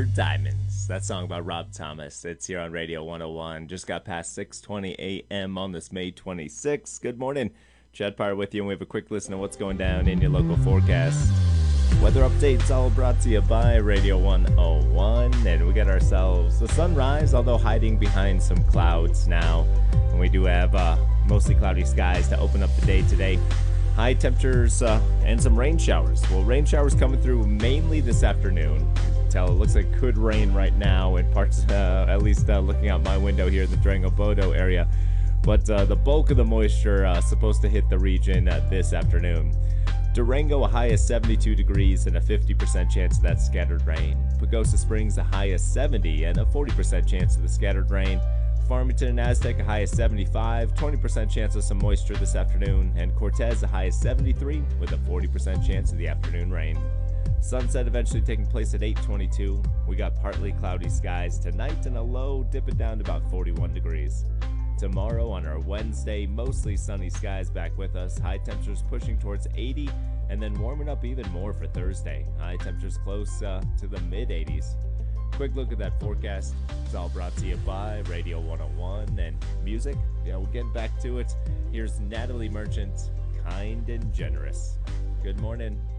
Diamonds. That song by Rob Thomas. It's here on Radio 101. Just got past 6:20 a.m. on this May 26th. Good morning. Chad Parr with you, and we have a quick listen to what's going down in your local forecast. Weather updates all brought to you by Radio 101. And we got ourselves the sunrise, although hiding behind some clouds now. And we do have mostly cloudy skies to open up the day today. High temperatures and some rain showers. Well, rain showers coming through mainly this afternoon. It looks like it could rain right now in parts, at least looking out my window here in the Durango-Bodo area. But the bulk of the moisture supposed to hit the region this afternoon. Durango, a high of 72 degrees and a 50% chance of that scattered rain. Pagosa Springs, a high of 70 and a 40% chance of the scattered rain. Farmington and Aztec, a high of 75, 20% chance of some moisture this afternoon. And Cortez, a high of 73 with a 40% chance of the afternoon rain. Sunset eventually taking place at 8:22. We got partly cloudy skies tonight and a low dipping down to about 41 degrees. Tomorrow on our Wednesday, mostly sunny skies back with us. High temperatures pushing towards 80 and then warming up even more for Thursday. High temperatures close to the mid-80s. Quick look at that forecast. It's all brought to you by Radio 101 and music. Yeah, we're getting back to it. Here's Natalie Merchant, Kind and Generous. Good morning.